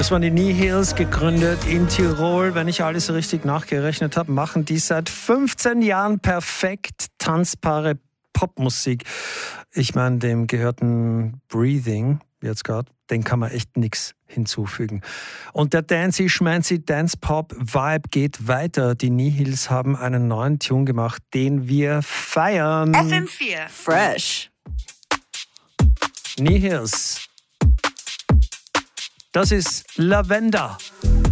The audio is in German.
Das waren die Nihils, gegründet in Tirol. Wenn ich alles richtig nachgerechnet habe, machen die seit 15 Jahren perfekt tanzbare Popmusik. Ich meine, dem gehörten Breathing, jetzt gerade, den kann man echt nichts hinzufügen. Und der Dancy-Schmancy Dance-Pop-Vibe geht weiter. Die Nihils haben einen neuen Tune gemacht, den wir feiern. FM4 Fresh. Nihils. Das ist Lavender.